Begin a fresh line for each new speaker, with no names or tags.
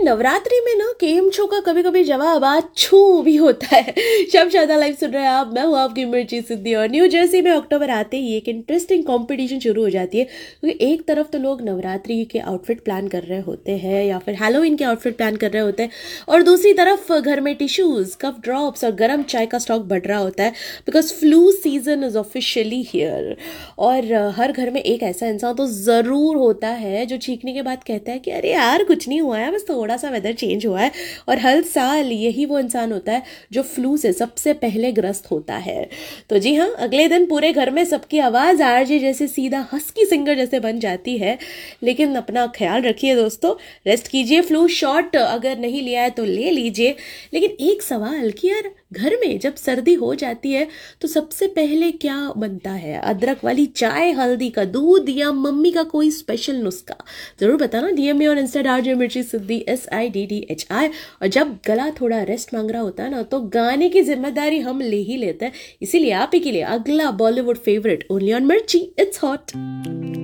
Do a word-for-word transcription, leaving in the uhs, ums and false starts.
नवरात्रि में ना केमचो का कभी कभी जवाब आछू भी होता है। शब शादा लाइव सुन रहे हैं आप, मैं हूँ आपकी मिर्ची सिद्धि। और न्यू जर्सी में अक्टूबर आते ही एक इंटरेस्टिंग कंपटीशन शुरू हो जाती है, क्योंकि एक तरफ तो लोग नवरात्रि के आउटफिट प्लान कर रहे होते हैं या फिर हैलोवीन के आउटफिट प्लान कर रहे होते हैं, और दूसरी तरफ घर में टिश्यूज, कफ ड्रॉप्स और गर्म चाय का स्टॉक बढ़ रहा होता है, because flu season is officially here. और हर घर में एक ऐसा इंसान तो ज़रूर होता है जो छींकने के बाद कहता है कि अरे यार कुछ नहीं हुआ है, बस थोड़ा सा वेदर चेंज हुआ है। और हर साल यही वो इंसान होता है जो फ्लू से सबसे पहले ग्रस्त होता है। तो जी हाँ, अगले दिन पूरे घर में सबकी आवाज़ आरजे जैसे सीधा हस्की सिंगर जैसे बन जाती है। लेकिन अपना ख्याल रखिए दोस्तों, रेस्ट कीजिए, फ्लू शॉट अगर नहीं लिया है तो ले लीजिए। लेकिन एक सवाल कि यार घर में जब सर्दी हो जाती है तो सबसे पहले क्या बनता है? अदरक वाली चाय, हल्दी का दूध, या मम्मी का कोई स्पेशल नुस्खा? जरूर बताना डीएम में और इंस्टा आरजे मिर्ची सिद्धि S I D D H I. और जब गला थोड़ा रेस्ट मांग रहा होता है ना, तो गाने की जिम्मेदारी हम ले ही लेते हैं। इसीलिए आप ही के लिए अगला बॉलीवुड फेवरेट ओनली ऑन मिर्ची, इट्स हॉट।